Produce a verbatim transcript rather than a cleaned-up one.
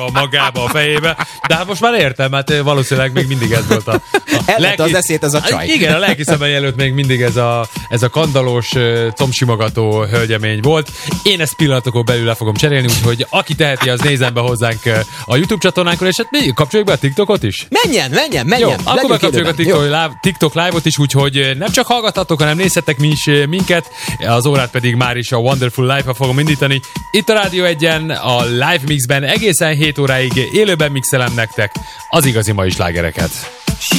magába a fejébe, de hát most már értem, hát valószínűleg még mindig ez volt a... a lelki... az eszét az a csaj. Igen, a lelki szemei előtt még mindig ez a, ez a kandalós, combsimogató hölgyemény volt. Én ezt pillanatokon belül le fogom cserélni, úgyhogy aki teheti, az nézzen be hozzánk a YouTube csatornánkon, és hát mi kapcsoljuk be a TikTokot is? Menjen, menjen, menjen! Jó, akkor bekapcsoljuk a TikTok, live, TikTok live-ot is, úgyhogy nem csak hallgathatok, hanem nézhetek mi is minket, az órát pedig már is a Wonderful Life-a fogom indítani. Itt a Rádió egyen, a Live Mixben egészen hét óráig élőben mixelem nektek az igazi mai slágereket.